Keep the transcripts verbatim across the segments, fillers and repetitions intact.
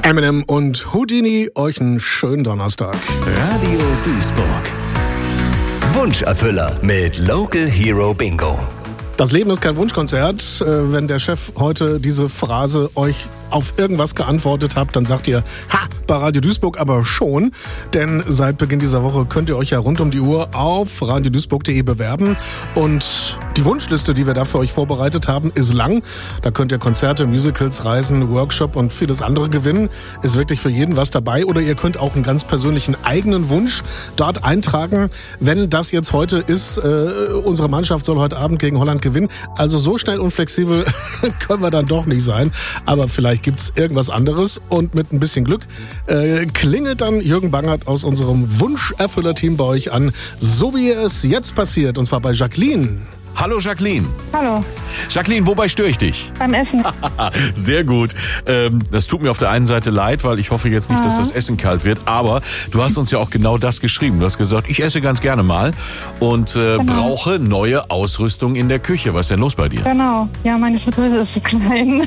Eminem und Houdini, euch einen schönen Donnerstag. Radio Duisburg. Wunscherfüller mit Local Hero Bingo. Das Leben ist kein Wunschkonzert. Wenn der Chef heute diese Phrase euch auf irgendwas geantwortet habt, dann sagt ihr, ha, bei Radio Duisburg aber schon. Denn seit Beginn dieser Woche könnt ihr euch ja rund um die Uhr auf radio duisburg punkt de bewerben. Und die Wunschliste, die wir da für euch vorbereitet haben, ist lang. Da könnt ihr Konzerte, Musicals, Reisen, Workshop und vieles andere gewinnen. Ist wirklich für jeden was dabei. Oder ihr könnt auch einen ganz persönlichen eigenen Wunsch dort eintragen. Wenn das jetzt heute ist, äh, unsere Mannschaft soll heute Abend gegen Holland gewinnen. Also so schnell und flexibel können wir dann doch nicht sein. Aber vielleicht gibt's irgendwas anderes und mit ein bisschen Glück äh, klingelt dann Jürgen Bangert aus unserem Wunscherfüller-Team bei euch an, so wie es jetzt passiert, und zwar bei Jacqueline. Hallo Jacqueline. Hallo. Jacqueline, wobei störe ich dich? Beim Essen. Sehr gut. Ähm, das tut mir auf der einen Seite leid, weil ich hoffe jetzt nicht, Ja. dass das Essen kalt wird. Aber du hast uns ja auch genau das geschrieben. Du hast gesagt, ich esse ganz gerne mal und äh, Genau. brauche neue Ausrüstung in der Küche. Was ist denn los bei dir? Genau. Ja, meine Fritteuse ist so klein.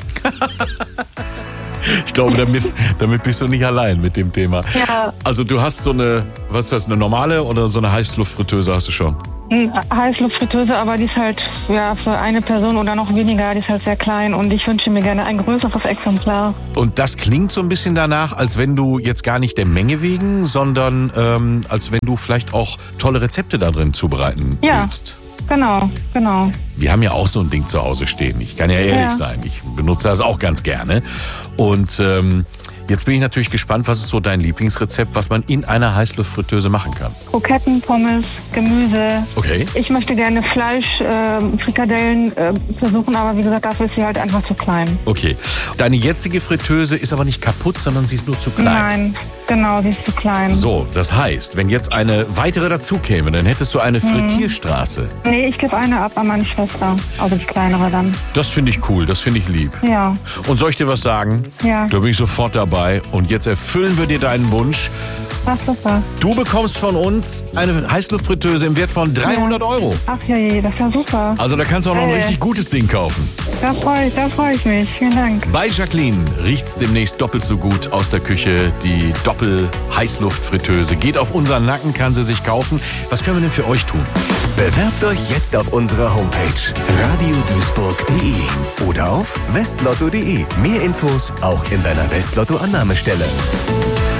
Ich glaube, damit, damit bist du nicht allein mit dem Thema. Ja. Also du hast so eine, was ist das, eine normale oder so eine Heißluftfritteuse hast du schon? Eine Heißluftfritteuse, aber die ist halt ja für eine Person oder noch weniger, die ist halt sehr klein und ich wünsche mir gerne ein größeres Exemplar. Und das klingt so ein bisschen danach, als wenn du jetzt gar nicht der Menge wegen, sondern ähm, als wenn du vielleicht auch tolle Rezepte da drin zubereiten Ja. willst. Genau, genau. Wir haben ja auch so ein Ding zu Hause stehen. Ich kann ja ehrlich Ja. sein. Ich benutze das auch ganz gerne. Und ähm, jetzt bin ich natürlich gespannt, was ist so dein Lieblingsrezept, was man in einer Heißluftfritteuse machen kann? Kroketten, Pommes, Gemüse. Okay. Ich möchte gerne Fleisch, äh, Frikadellen äh, versuchen, aber wie gesagt, dafür ist sie halt einfach zu klein. Okay. Deine jetzige Fritteuse ist aber nicht kaputt, sondern sie ist nur zu klein. Nein, genau, sie ist zu klein. So, das heißt, wenn jetzt eine weitere dazu käme, dann hättest du eine Frittierstraße. Nee, ich gebe eine ab an meine Schwester, also die kleinere dann. Das finde ich cool, das finde ich lieb. Ja, Und soll ich dir was sagen? ja, Da bin ich sofort dabei. Und jetzt erfüllen wir dir deinen Wunsch. ach super. Du bekommst von uns eine Heißluftfritteuse im Wert von dreihundert Euro. Ach ja, je, das ist ja super. Also da kannst du auch noch ein Äh. richtig gutes Ding kaufen. Da freue ich, da freu ich mich. Vielen Dank. Bei Jacqueline riecht's demnächst doppelt so gut aus der Küche. Die Doppel-Heißluftfritteuse geht auf unseren Nacken, kann sie sich kaufen. Was können wir denn für euch tun? Bewerbt euch jetzt auf unserer Homepage radio duisburg punkt de oder auf westlotto punkt de. Mehr Infos auch in deiner Westlotto-Annahmestelle.